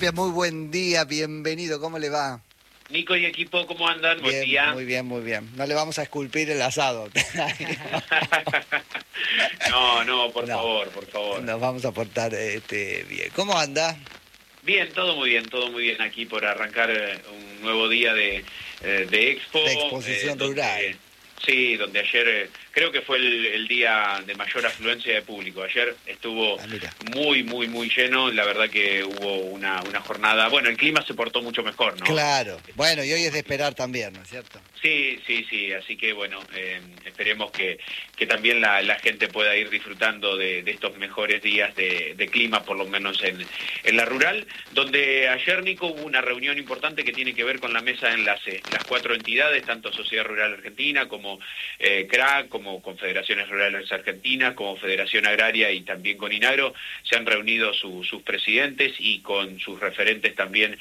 Muy buen día, bienvenido, ¿cómo le va? Nico y equipo, ¿cómo andan? Buen Bien, día. muy bien, muy bien. No le vamos a esculpir el asado. No, no, por No, favor, por favor. nos vamos a portar bien. ¿Cómo anda? Bien, todo muy bien, todo muy bien aquí por arrancar un nuevo día de Expo, De exposición rural. donde sí, donde ayer creo que fue el día de mayor afluencia de público. Ayer estuvo Ah, mira. muy lleno. La verdad que hubo una jornada. Bueno, el clima se portó mucho mejor, ¿no? Claro. Bueno, y hoy es de esperar también, ¿no es cierto? Sí, así que bueno, esperemos que también la gente pueda ir disfrutando de estos mejores días de clima, por lo menos en la rural, donde ayer, Nico, hubo una reunión importante que tiene que ver con la mesa de enlace. Las 4 entidades, tanto Sociedad Rural Argentina como CRAC, como Confederaciones Rurales Argentinas, como Federación Agraria y también con INAGRO, se han reunido sus presidentes y con sus referentes también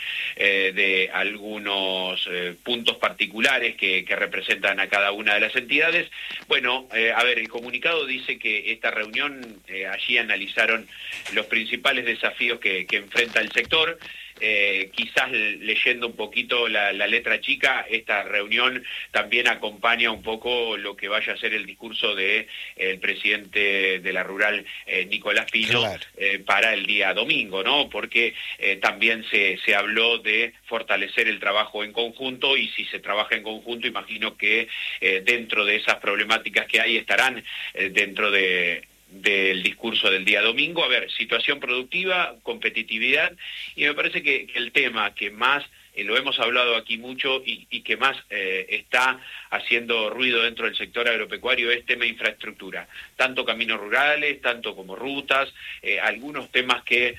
de algunos puntos particulares que representan a cada una de las entidades. Bueno, a ver, el comunicado dice que esta reunión, allí analizaron los principales desafíos que enfrenta el sector. Quizás leyendo un poquito la letra chica, esta reunión también acompaña un poco lo que vaya a ser el discurso de el presidente de la rural, Nicolás Pino, Claro. para el día domingo, ¿no? Porque también se habló de fortalecer el trabajo en conjunto, y si se trabaja en conjunto, imagino que dentro de esas problemáticas que hay estarán dentro del discurso del día domingo. A ver, situación productiva, competitividad, y me parece que el tema que más, lo hemos hablado aquí mucho y que más está haciendo ruido dentro del sector agropecuario es tema infraestructura, tanto caminos rurales, tanto como rutas, algunos temas que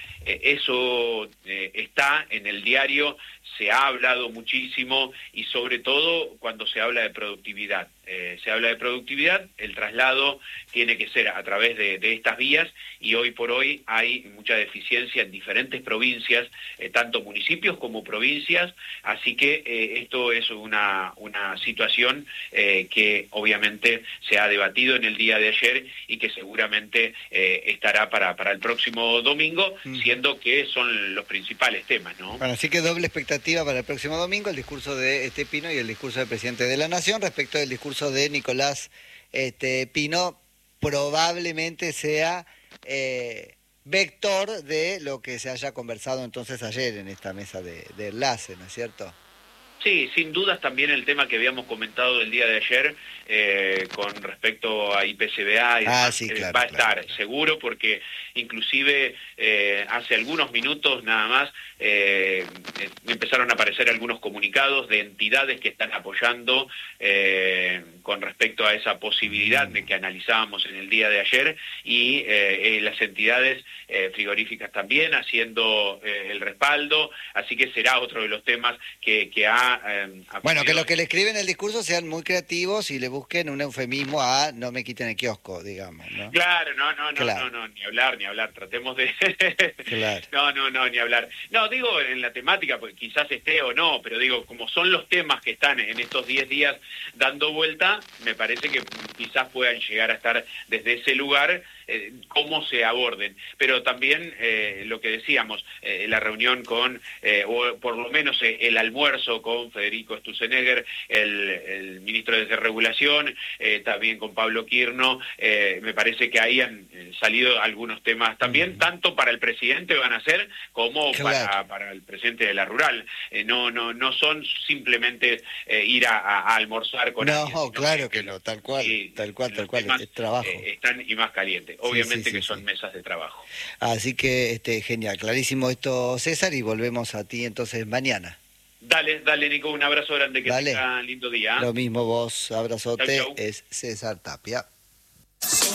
eso está en el diario, se ha hablado muchísimo, y sobre todo cuando se habla de productividad. Se habla de productividad, el traslado tiene que ser a través de estas vías, y hoy por hoy hay mucha deficiencia en diferentes provincias, tanto municipios como provincias, así que esto es una situación que obviamente se ha debatido en el día de ayer y que seguramente estará para el próximo domingo, siendo que son los principales temas, ¿no? Bueno, así que doble expectativa para el próximo domingo, el discurso de Pino y el discurso del presidente de la Nación. Respecto del discurso de Nicolás Pino, probablemente sea vector de lo que se haya conversado entonces ayer en esta mesa de enlace, ¿no es cierto? Sí, sin dudas también el tema que habíamos comentado el día de ayer con respecto a IPCBA y demás, Sí, claro, va a claro, estar seguro, porque inclusive hace algunos minutos nada más empezaron a aparecer algunos comunicados de entidades que están apoyando con respecto a esa posibilidad de que analizábamos en el día de ayer, y las entidades frigoríficas también haciendo el respaldo, así que será otro de los temas que ha... Bueno, que los que le escriben el discurso sean muy creativos y le busquen un eufemismo a no me quiten el kiosco, digamos, ¿no? Claro, Claro. no, ni hablar, tratemos de... Claro. No, ni hablar. No, digo en la temática, pues quizás esté o no, pero digo, como son los temas que están en estos 10 días dando vuelta, me parece que quizás puedan llegar a estar desde ese lugar, cómo se aborden. Pero también lo que decíamos, la reunión con, o por lo menos el almuerzo con Federico Sturzenegger, el ministro de Desregulación, también con Pablo Quirno, me parece que ahí han salido algunos temas también, tanto para el presidente van a ser, como Claro. para el presidente de la rural. No son simplemente ir a almorzar con alguien. No, Sino claro que no, tal cual, sí, tal cual, tal los cual, temas es trabajo. están y más calientes. Obviamente Sí, que son sí. mesas de trabajo. Así que genial, clarísimo esto, César, y volvemos a ti entonces mañana. Dale, Nico, un abrazo grande, que Dale, tenga lindo día. lo mismo vos, abrazote, Chau. es César Tapia.